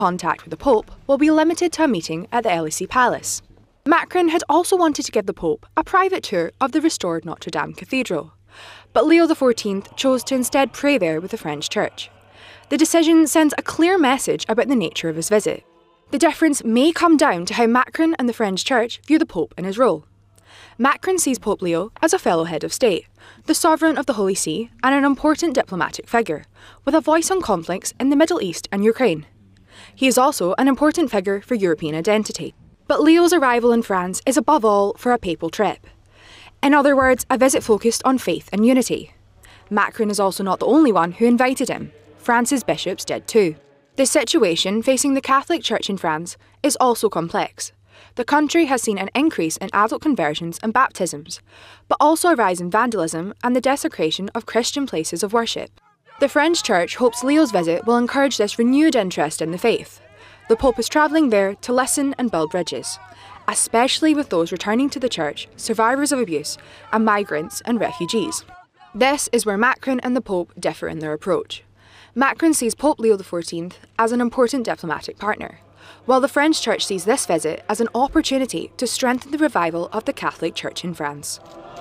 Contact with the Pope will be limited to a meeting at the Élysée Palace. Macron had also wanted to give the Pope a private tour of the restored Notre Dame Cathedral, but Leo XIV chose to instead pray there with the French Church. The decision sends a clear message about the nature of his visit. The difference may come down to how Macron and the French Church view the Pope in his role. Macron sees Pope Leo as a fellow head of state, the sovereign of the Holy See, and an important diplomatic figure, with a voice on conflicts in the Middle East and Ukraine. He is also an important figure for European identity. But Leo's arrival in France is above all for a papal trip. In other words, a visit focused on faith and unity. Macron is also not the only one who invited him. France's bishops did too. The situation facing the Catholic Church in France is also complex. The country has seen an increase in adult conversions and baptisms, but also a rise in vandalism and the desecration of Christian places of worship. The French Church hopes Leo's visit will encourage this renewed interest in the faith. The Pope is travelling there to listen and build bridges, especially with those returning to the Church, survivors of abuse, and migrants and refugees. This is where Macron and the Pope differ in their approach. Macron sees Pope Leo XIV as an important diplomatic partner, while the French Church sees this visit as an opportunity to strengthen the revival of the Catholic Church in France.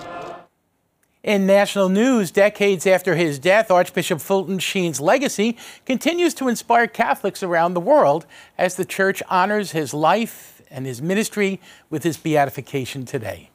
In national news, decades after his death, Archbishop Fulton Sheen's legacy continues to inspire Catholics around the world as the Church honors his life and his ministry with his beatification today.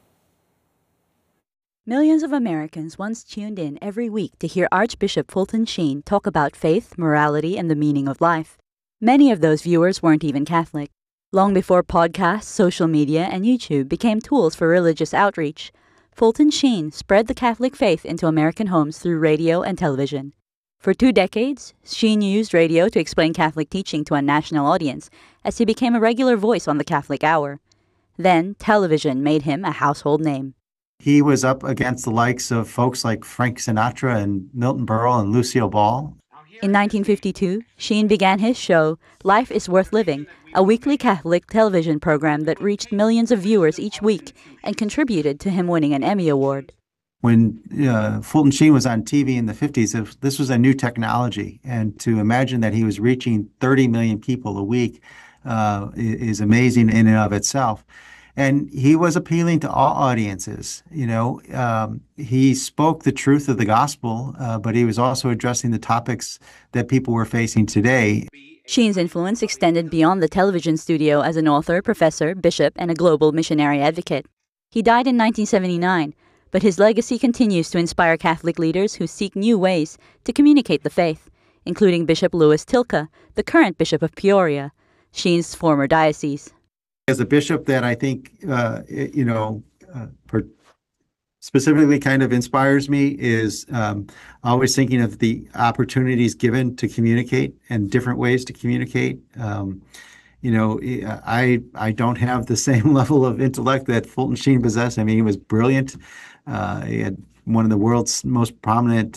Millions of Americans once tuned in every week to hear Archbishop Fulton Sheen talk about faith, morality, and the meaning of life. Many of those viewers weren't even Catholic. Long before podcasts, social media, and YouTube became tools for religious outreach, Fulton Sheen spread the Catholic faith into American homes through radio and television. For 2 decades, Sheen used radio to explain Catholic teaching to a national audience as he became a regular voice on the Catholic Hour. Then, television made him a household name. He was up against the likes of folks like Frank Sinatra and Milton Berle and Lucille Ball. In 1952, Sheen began his show, Life is Worth Living, a weekly Catholic television program that reached millions of viewers each week and contributed to him winning an Emmy Award. When Fulton Sheen was on TV in the 50s, this was a new technology, and to imagine that he was reaching 30 million people a week is amazing in and of itself. And he was appealing to all audiences. He spoke the truth of the gospel, but he was also addressing the topics that people were facing today. Sheen's influence extended beyond the television studio as an author, professor, bishop, and a global missionary advocate. He died in 1979, but his legacy continues to inspire Catholic leaders who seek new ways to communicate the faith, including Bishop Louis Tilka, the current Bishop of Peoria, Sheen's former diocese. As a bishop that I think, specifically kind of inspires me is always thinking of the opportunities given to communicate and different ways to communicate. I don't have the same level of intellect that Fulton Sheen possessed. I mean, he was brilliant. He had one of the world's most prominent,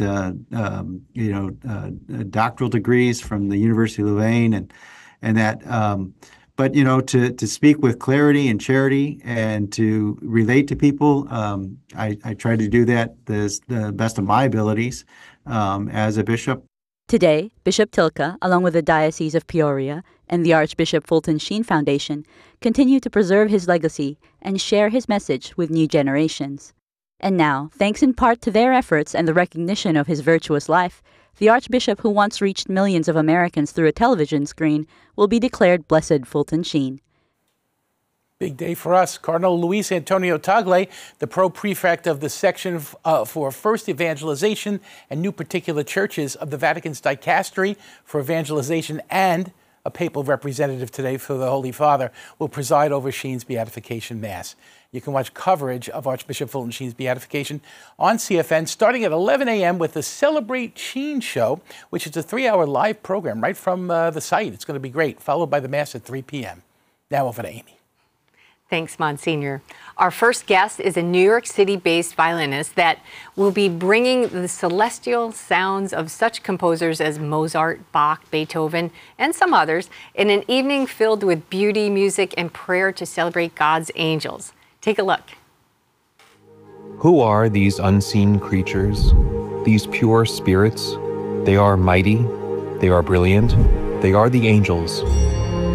doctoral degrees from the University of Louvain, and that. But, to speak with clarity and charity and to relate to people, I try to do that the best of my abilities as a bishop. Today, Bishop Tilka, along with the Diocese of Peoria and the Archbishop Fulton Sheen Foundation, continue to preserve his legacy and share his message with new generations. And now, thanks in part to their efforts and the recognition of his virtuous life, the Archbishop who once reached millions of Americans through a television screen will be declared Blessed Fulton Sheen. Big day for us. Cardinal Luis Antonio Tagle, the pro-prefect of the section for First Evangelization and New Particular Churches of the Vatican's Dicastery for Evangelization and a papal representative today for the Holy Father, will preside over Sheen's beatification mass. You can watch coverage of Archbishop Fulton Sheen's beatification on CFN starting at 11 a.m. with the Celebrate Sheen Show, which is a 3-hour live program right from the site. It's going to be great, followed by the Mass at 3 p.m. Now over to Amy. Thanks, Monsignor. Our first guest is a New York City-based violinist that will be bringing the celestial sounds of such composers as Mozart, Bach, Beethoven, and some others in an evening filled with beauty, music, and prayer to celebrate God's angels. Take a look. Who are these unseen creatures, these pure spirits? They are mighty, they are brilliant, they are the angels.